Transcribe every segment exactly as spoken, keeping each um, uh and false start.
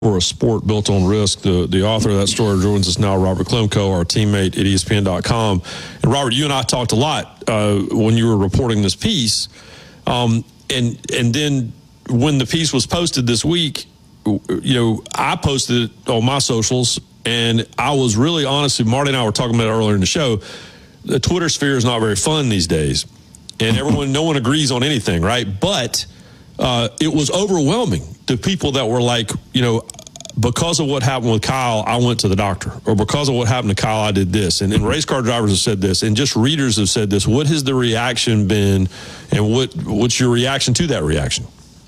For a sport built on risk. The the author of that story joins us now, Robert Klemko, our teammate at E S P N dot com. And Robert, you and I talked a lot uh, when you were reporting this piece. Um, and and then when the piece was posted this week, you know, I posted it on my socials, and I was really honestly, Marty and I were talking about it earlier in the show. The Twitter sphere is not very fun these days, and everyone, no one agrees on anything, right? But uh, it was overwhelming. The people that were like, you know, because of what happened with Kyle, I went to the doctor, or because of what happened to Kyle, I did this. And, and race car drivers have said this, and just readers have said this. What has the reaction been, and what what's your reaction to that reaction?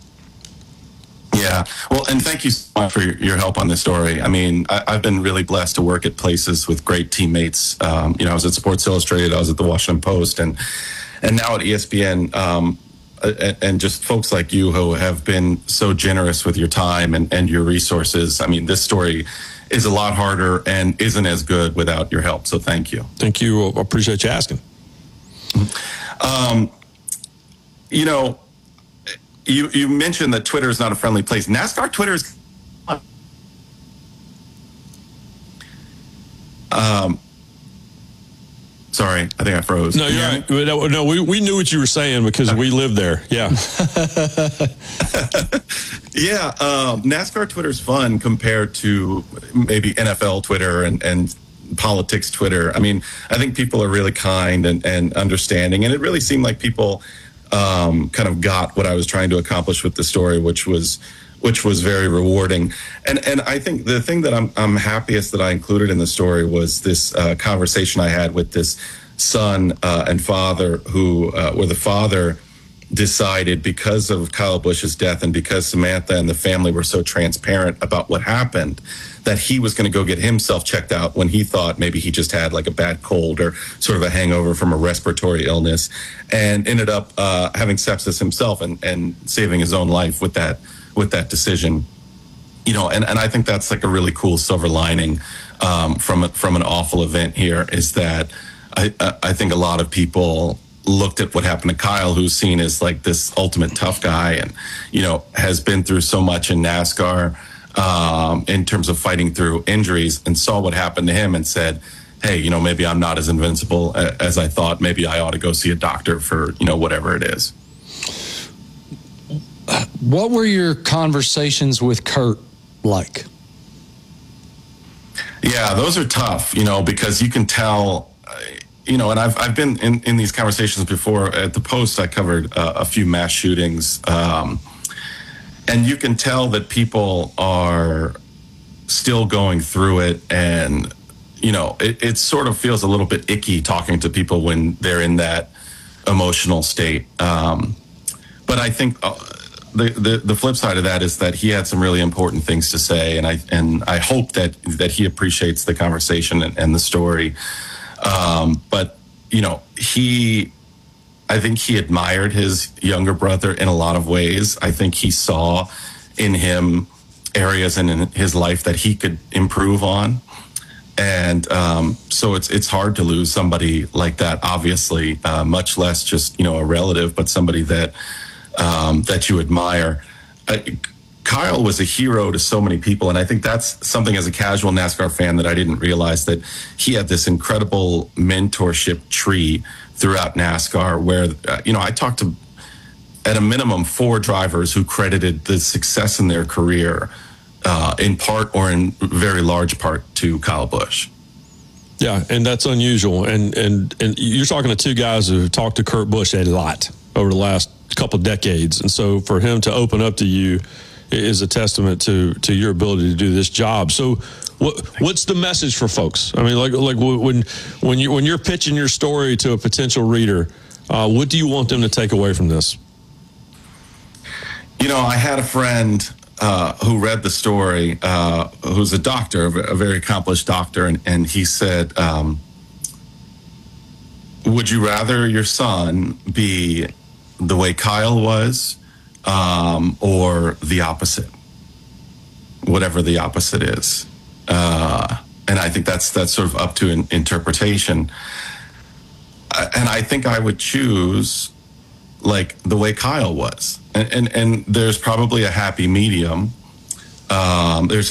Yeah, well, and thank you so much for your, your help on this story. I mean, I, I've been really blessed to work at places with great teammates. Um, you know, I was at Sports Illustrated, I was at the Washington Post, and and now at E S P N. Um, and just folks like you who have been so generous with your time and, and your resources. I mean, this story is a lot harder and isn't as good without your help. So thank you. Thank you. I appreciate you asking. Um, you know, you, you mentioned that Twitter is not a friendly place. NASCAR Twitter is... Um, Sorry, I think I froze. No, you're right. No, no, we, we knew what you were saying because we lived there. Yeah. yeah, um, NASCAR Twitter's fun compared to maybe N F L Twitter and, and politics Twitter. I mean, I think people are really kind and, and understanding, and it really seemed like people um, kind of got what I was trying to accomplish with the story, which was which was very rewarding. And and I think the thing that I'm I'm happiest that I included in the story was this uh, conversation I had with this son uh, and father who, uh, where the father decided, because of Kyle Busch's death and because Samantha and the family were so transparent about what happened, that he was going to go get himself checked out when he thought maybe he just had like a bad cold or sort of a hangover from a respiratory illness, and ended up uh, having sepsis himself and, and saving his own life with that with that decision. You know, and, and I think that's like a really cool silver lining um, from, from an awful event here, is that I, I think a lot of people looked at what happened to Kyle, who's seen as like this ultimate tough guy and, you know, has been through so much in NASCAR um, in terms of fighting through injuries, and saw what happened to him and said, hey, you know, maybe I'm not as invincible as I thought. Maybe I ought to go see a doctor for, you know, whatever it is. What were your conversations with Kurt like? Yeah, those are tough, you know, because you can tell, uh, you know, and I've I've been in, in these conversations before. At the Post, I covered uh, a few mass shootings, um, and you can tell that people are still going through it, and, you know, it, it sort of feels a little bit icky talking to people when they're in that emotional state. Um, but I think... Uh, The, the the flip side of that is that he had some really important things to say, and I and I hope that that he appreciates the conversation and, and the story. Um, but you know, he, I think he admired his younger brother in a lot of ways. I think he saw in him areas in his life that he could improve on, and um, so it's it's hard to lose somebody like that. Obviously, uh, much less just, you know, a relative, but somebody that. Um, that you admire. Uh, Kyle was a hero to so many people, and I think that's something as a casual NASCAR fan that I didn't realize, that he had this incredible mentorship tree throughout NASCAR where, uh, you know, I talked to, at a minimum, four drivers who credited the success in their career uh, in part or in very large part to Kyle Busch. Yeah, and that's unusual. And, and, and you're talking to two guys who talked to Kurt Busch a lot over the last couple of decades, and so for him to open up to you is a testament to to your ability to do this job. So what what's the message for folks? I mean, like like when when you when you're pitching your story to a potential reader, uh, what do you want them to take away from this? You know, I had a friend uh, who read the story, uh, who's a doctor, a very accomplished doctor, and, and he said, um, would you rather your son be the way Kyle was, um, or the opposite, whatever the opposite is? Uh, and I think that's that's sort of up to an interpretation. Uh, and I think I would choose like the way Kyle was. And and, and there's probably a happy medium. Um, there's